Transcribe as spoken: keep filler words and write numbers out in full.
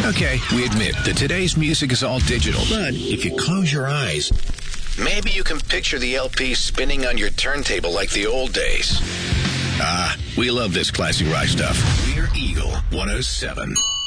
Okay, we admit that today's music is all digital. But if you close your eyes, maybe you can picture the L P spinning on your turntable like the old days. Ah, we love this classic rock stuff. We're Eagle one oh seven.